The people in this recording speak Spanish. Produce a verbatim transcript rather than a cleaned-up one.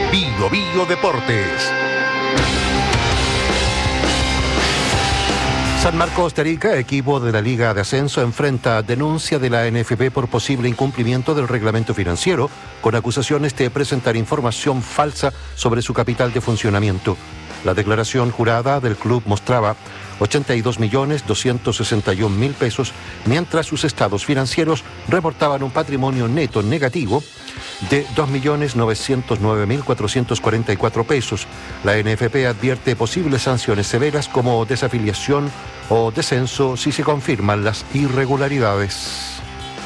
Bio Bio Deportes. San Marcos de Arica, equipo de la Liga de Ascenso, enfrenta denuncia de la N F P por posible incumplimiento del reglamento financiero, con acusaciones de presentar información falsa sobre su capital de funcionamiento. La declaración jurada del club mostraba ochenta y dos millones doscientos sesenta y un mil pesos, mientras sus estados financieros reportaban un patrimonio neto negativo de dos millones novecientos nueve mil cuatrocientos cuarenta y cuatro pesos. La N F P advierte posibles sanciones severas como desafiliación o descenso si se confirman las irregularidades.